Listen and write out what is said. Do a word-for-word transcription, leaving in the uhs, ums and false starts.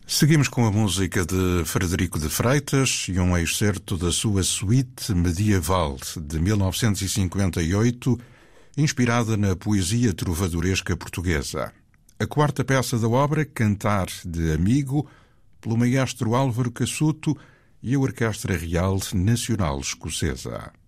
Seguimos com a música de Frederico de Freitas e um excerto da sua suíte medieval de mil novecentos e cinquenta e oito, inspirada na poesia trovadoresca portuguesa. A quarta peça da obra, Cantar de Amigo, pelo maestro Álvaro Cassuto e a Orquestra Real Nacional Escocesa.